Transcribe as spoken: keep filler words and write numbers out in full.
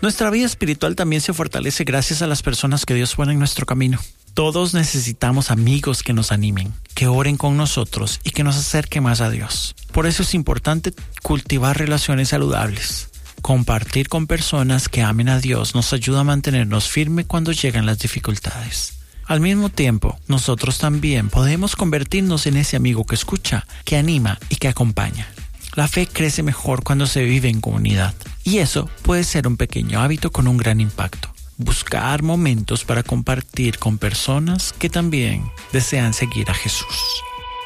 Nuestra vida espiritual también se fortalece gracias a las personas que Dios pone en nuestro camino. Todos necesitamos amigos que nos animen, que oren con nosotros y que nos acerquen más a Dios. Por eso es importante cultivar relaciones saludables. Compartir con personas que amen a Dios nos ayuda a mantenernos firmes cuando llegan las dificultades. Al mismo tiempo, nosotros también podemos convertirnos en ese amigo que escucha, que anima y que acompaña. La fe crece mejor cuando se vive en comunidad, y eso puede ser un pequeño hábito con un gran impacto. Buscar momentos para compartir con personas que también desean seguir a Jesús.